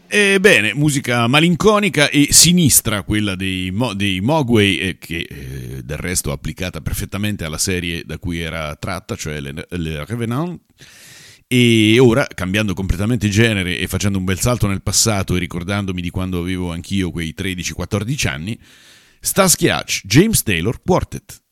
Bene, musica malinconica e sinistra, quella dei Mogwai, che del resto applicata perfettamente alla serie da cui era tratta, cioè le Revenant. E ora, cambiando completamente genere e facendo un bel salto nel passato e ricordandomi di quando avevo anch'io quei 13-14 anni, Starsky Hutch, James Taylor Quartet.